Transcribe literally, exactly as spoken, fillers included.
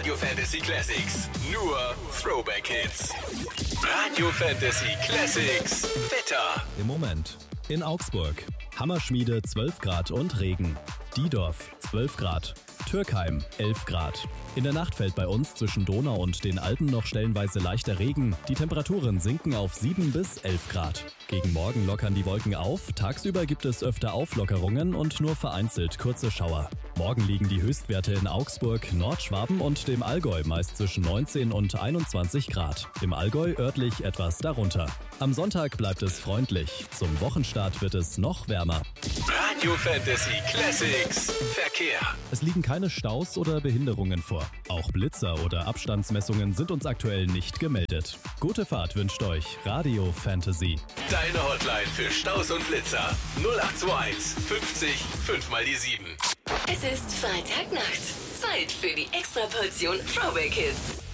Radio Fantasy Classics. Nur Throwback Hits. Radio Fantasy Classics. Wetter. Im Moment. In Augsburg. Hammerschmiede zwölf Grad und Regen. Diedorf zwölf Grad. Türkheim elf Grad. In der Nacht fällt bei uns zwischen Donau und den Alpen noch stellenweise leichter Regen. Die Temperaturen sinken auf sieben bis elf Grad. Gegen Morgen lockern die Wolken auf. Tagsüber gibt es öfter Auflockerungen und nur vereinzelt kurze Schauer. Morgen liegen die Höchstwerte in Augsburg, Nordschwaben und dem Allgäu meist zwischen neunzehn und einundzwanzig Grad. Im Allgäu örtlich etwas darunter. Am Sonntag bleibt es freundlich. Zum Wochenstart wird es noch wärmer. Radio Fantasy Classics. Verkehr. Es liegen keine Staus oder Behinderungen vor. Auch Blitzer oder Abstandsmessungen sind uns aktuell nicht gemeldet. Gute Fahrt wünscht euch Radio Fantasy. Deine Hotline für Staus und Blitzer. null acht zwei eins fünfzig fünf mal die sieben. Es ist Freitagnacht. Zeit für die Extraportion Throwback Hits.